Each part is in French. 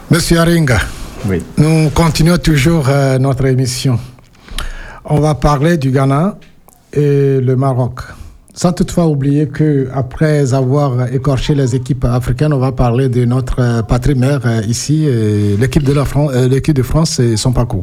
Monsieur Aringa, oui. Nous continuons toujours notre émission. On va parler du Ghana et le Maroc. Sans toutefois oublier qu'après avoir écorché les équipes africaines, on va parler de notre patrie mère ici, l'équipe de France et son parcours.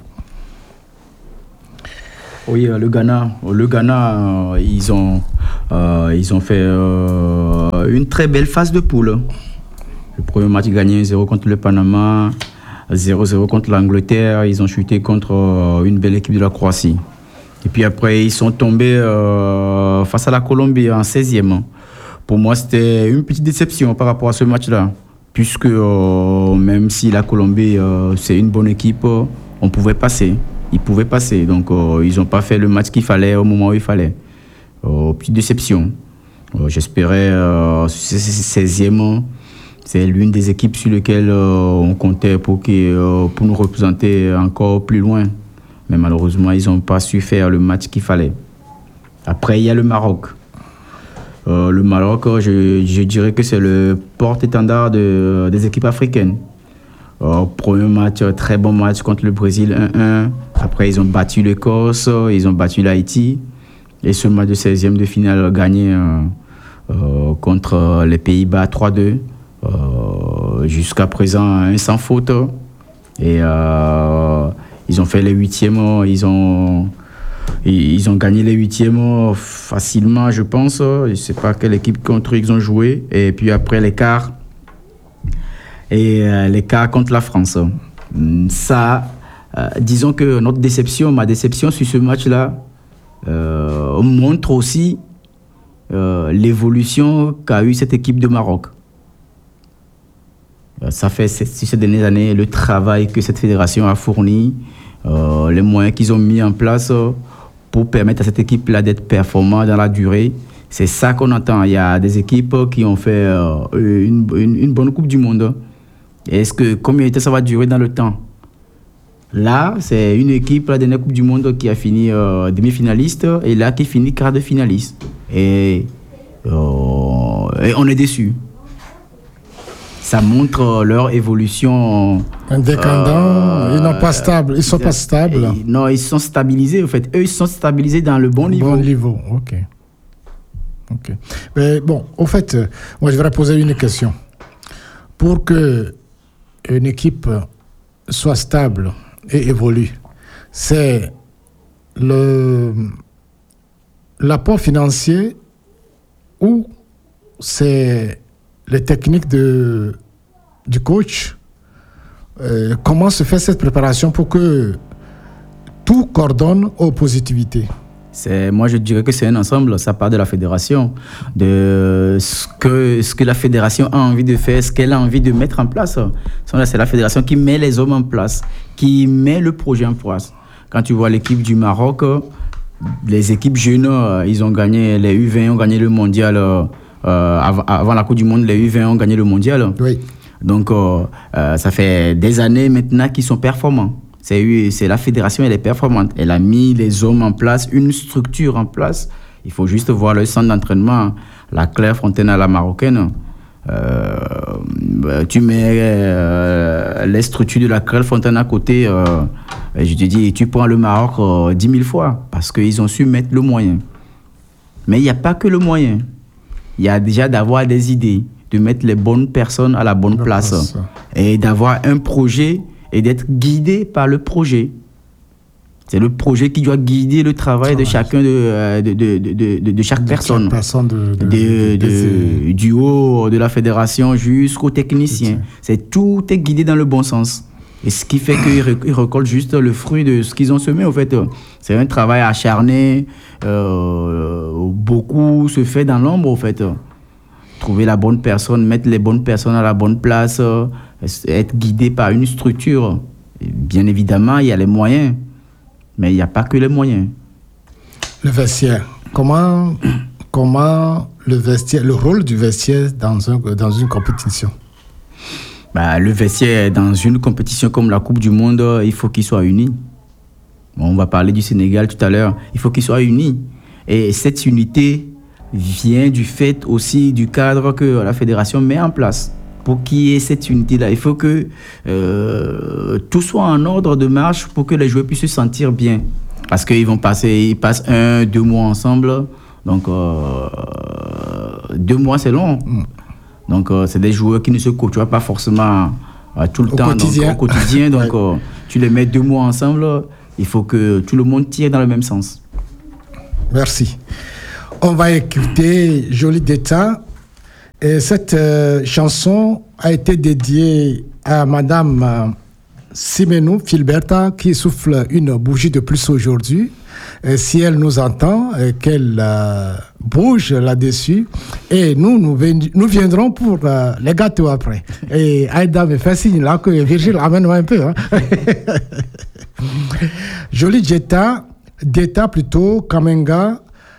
Oui, le Ghana, ils ont fait une très belle phase de poule. Le premier match gagné 1-0 contre le Panama, 0-0 contre l'Angleterre. Ils ont chuté contre une belle équipe de la Croatie. Et puis après, ils sont tombés face à la Colombie en 16e. Pour moi, c'était une petite déception par rapport à ce match-là. Puisque même si la Colombie, c'est une bonne équipe, on pouvait passer. Ils pouvaient passer. Donc, ils n'ont pas fait le match qu'il fallait au moment où il fallait. Petite déception. J'espérais 16e. C'est l'une des équipes sur lesquelles on comptait pour nous représenter encore plus loin. Mais malheureusement, ils n'ont pas su faire le match qu'il fallait. Après, il y a le Maroc. Le Maroc, je dirais que c'est le porte-étendard des équipes africaines. Premier match, très bon match contre le Brésil, 1-1. Après, ils ont battu l'Écosse, ils ont battu l'Haïti. Et ce match de 16e de finale gagné contre les Pays-Bas 3-2. Jusqu'à présent, un sans faute. Et ils ont fait les huitièmes. Ils ont gagné les huitièmes facilement, je pense. Je ne sais pas quelle équipe contre ils ont joué. Et puis après, les quarts. Et les quarts contre la France. Ça, disons que ma déception sur ce match-là, montre aussi l'évolution qu'a eu cette équipe de Maroc. Ça fait sur ces dernières années le travail que cette fédération a fourni, les moyens qu'ils ont mis en place pour permettre à cette équipe-là d'être performante dans la durée. C'est ça qu'on entend. Il y a des équipes qui ont fait une bonne Coupe du Monde. Est-ce que combien de temps ça va durer dans le temps? Là, c'est une équipe, la dernière Coupe du Monde, qui a fini demi-finaliste et là qui finit quart de finaliste. Et on est déçus. Ça montre leur évolution. Indépendants, ils n'ont pas stable, ils sont pas stables. Non, ils sont stabilisés en fait. Eux, ils sont stabilisés dans le bon niveau. Bon niveau, ok. Mais bon, au fait, moi je voudrais poser une question. Pour que une équipe soit stable et évolue, c'est l'apport financier ou c'est les techniques du coach? Comment se fait cette préparation pour que tout coordonne aux positivités? Moi, je dirais que c'est un ensemble. Ça part de la fédération, de ce que la fédération a envie de faire, ce qu'elle a envie de mettre en place. C'est la fédération qui met les hommes en place, qui met le projet en place. Quand tu vois l'équipe du Maroc, les équipes jeunes, ils ont gagné, les U20 ont gagné le mondial. Avant la Coupe du Monde, les U20 ont gagné le mondial. Oui. Donc, ça fait des années maintenant qu'ils sont performants. C'est la fédération, elle est performante. Elle a mis les hommes en place, une structure en place. Il faut juste voir le centre d'entraînement, la Clairefontaine à la marocaine. Tu mets les structures de la Clairefontaine à côté. Je te dis, tu prends le Maroc 10 000 fois parce qu'ils ont su mettre le moyen. Mais il n'y a pas que le moyen. Il y a déjà d'avoir des idées, de mettre les bonnes personnes à la bonne place et d'avoir un projet et d'être guidé par le projet. C'est le projet qui doit guider le travail de chacun de chaque personne. Du haut de la fédération jusqu'au technicien. Tout est guidé dans le bon sens. Et ce qui fait qu'ils récoltent juste le fruit de ce qu'ils ont semé, en fait. C'est un travail acharné. Beaucoup se fait dans l'ombre, en fait. Trouver la bonne personne, mettre les bonnes personnes à la bonne place, être guidé par une structure. Et bien évidemment, il y a les moyens. Mais il n'y a pas que les moyens. Le vestiaire. Comment le vestiaire, le rôle du vestiaire dans une compétition? Le vestiaire, dans une compétition comme la Coupe du Monde, il faut qu'il soit uni. On va parler du Sénégal tout à l'heure. Il faut qu'il soit uni. Et cette unité vient du fait aussi du cadre que la fédération met en place. pour qu'il y ait cette unité-là. Il faut que tout soit en ordre de marche pour que les joueurs puissent se sentir bien. Parce qu'ils passent 1-2 mois ensemble. Donc, 2 mois, c'est long. Donc, c'est des joueurs qui ne se côtoient pas forcément tout le temps au quotidien. Donc, tu les mets 2 mois ensemble, il faut que tout le monde tire dans le même sens. Merci. On va écouter Jolie d'État. Et cette chanson a été dédiée à Madame Simenou Filberta qui souffle une bougie de plus aujourd'hui. Et si elle nous entend, qu'elle bouge là-dessus. Et nous viendrons pour les gâteaux après. Et Aïda me fait signe là que Virgile amène-moi un peu. Hein. Jolie d'État plutôt, Kamenga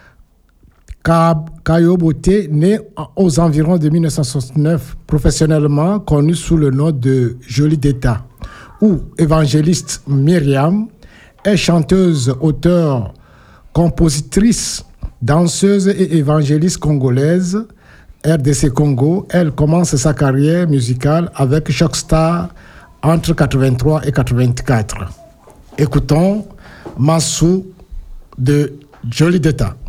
Kayobote, né aux environs de 1969, professionnellement connu sous le nom de Jolie d'État, ou évangéliste Myriam, est chanteuse, auteure, compositrice, danseuse et évangéliste congolaise, RDC Congo. Elle commence sa carrière musicale avec Shockstar entre 83 et 84. Écoutons Massou de Jolie d'État.